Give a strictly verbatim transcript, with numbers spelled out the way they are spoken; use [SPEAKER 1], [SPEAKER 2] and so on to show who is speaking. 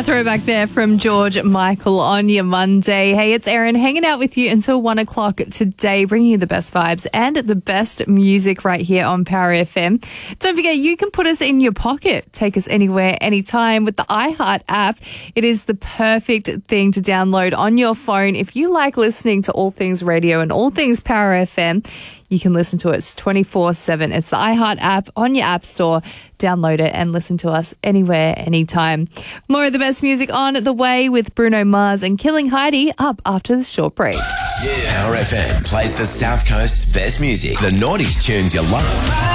[SPEAKER 1] throwback there from George Michael on your Monday. Hey, it's Erin hanging out with you until one o'clock today, bringing you the best vibes and the best music right here on Power F M. Don't forget, you can put us in your pocket. Take us anywhere, anytime with the iHeart app. It is the perfect thing to download on your phone. If you like listening to all things radio and all things Power F M, you can listen to us twenty-four seven. It's the iHeart app on your app store. Download it and listen to us anywhere, anytime. More of the best music on the way with Bruno Mars and Killing Heidi up after the short break.
[SPEAKER 2] Yeah. Power F M plays the South Coast's best music, the noughties tunes you love.